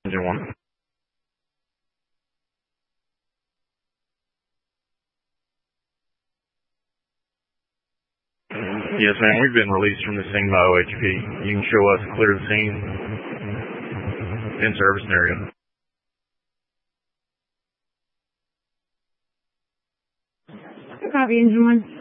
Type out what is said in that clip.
Engine 1. Yes, ma'am. We've been released from the scene by OHP. You can show us clear the scene in service area. Copy, Engine 1.